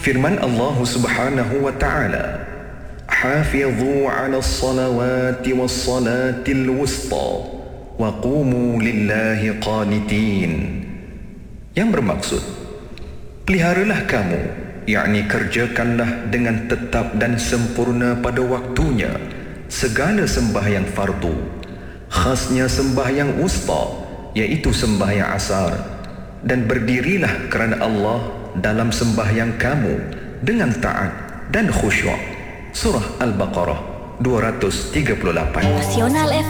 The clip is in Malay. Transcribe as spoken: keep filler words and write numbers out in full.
Firman Allah Subhanahu wa taala, "Hafidhu 'alas salawati was salatil wusta wa qumu lillahi qanitin." Yang bermaksud, peliharalah kamu, yakni kerjakanlah dengan tetap dan sempurna pada waktunya segala sembahyang fardu, khasnya sembahyang wusta, iaitu sembahyang asar, dan berdirilah kerana Allah dalam sembahyang kamu dengan taat dan khusyuk. Surah Al-Baqarah dua ratus tiga puluh lapan. Nasional